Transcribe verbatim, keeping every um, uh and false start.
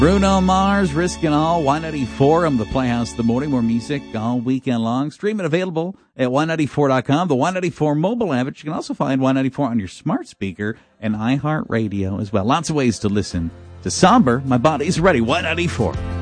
Bruno Mars, Risk and All, Y ninety-four. I'm the Playhouse of the Morning. More music all weekend long. Streaming available at Y ninety-four dot com. The Y ninety-four mobile app, but you can also find Y ninety-four on your smart speaker and iHeartRadio as well. Lots of ways to listen to Somber. My Body's Ready, Y ninety-four.